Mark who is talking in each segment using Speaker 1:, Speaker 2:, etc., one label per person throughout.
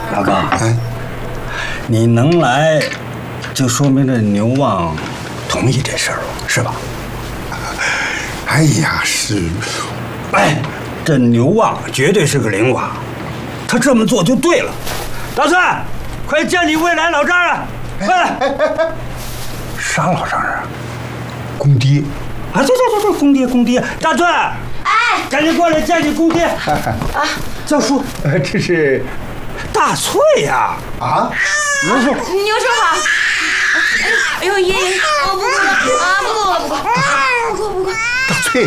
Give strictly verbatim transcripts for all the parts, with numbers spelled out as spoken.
Speaker 1: 老高，哎，你能来，就说明这牛旺同意这事儿了，是吧？
Speaker 2: 哎呀，是。
Speaker 1: 哎，这牛旺绝对是个灵娃，他这么做就对了。大孙，快见你未来老丈人，快来！
Speaker 2: 啥老丈人？公爹。
Speaker 1: 啊，对对对对，公爹公爹，大孙，哎，赶紧过来见你公爹。啊，叫叔，
Speaker 2: 呃，这是
Speaker 1: 大翠呀！
Speaker 2: 啊，
Speaker 1: 牛叔，
Speaker 3: 牛叔好。哎呦，爷爷，我不哭了啊，不哭了，不哭，不哭不哭。
Speaker 2: 大翠，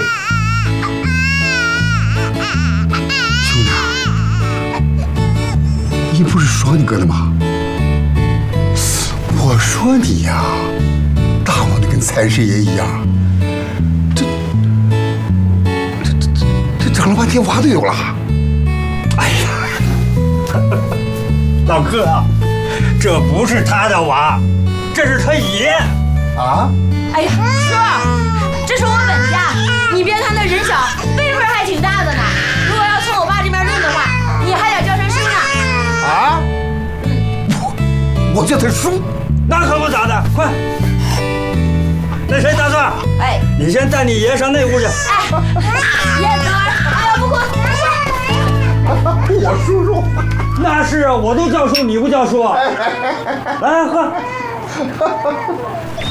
Speaker 2: 兄弟啊，你不是说你哥的吗？我说你呀，大方的跟财神爷一样。这这这这这整了半天娃都有了。
Speaker 1: 哎呀，老哥啊，这不是他的娃，这是他爷。
Speaker 2: 啊？
Speaker 3: 哎呀，叔，这是我本家，你别看他人小，辈分还挺大的呢。如果要从我爸这边论的话，你还得叫声叔呢。
Speaker 2: 啊？我我叫他叔。
Speaker 1: 那可不咋的，快！那谁，大孙，
Speaker 3: 哎，
Speaker 1: 你先带你爷上那屋去。
Speaker 3: 哎，爷等会儿，哎呀，不哭，
Speaker 2: 我叔叔。
Speaker 1: 那是啊，我都叫叔，你不叫叔。来喝。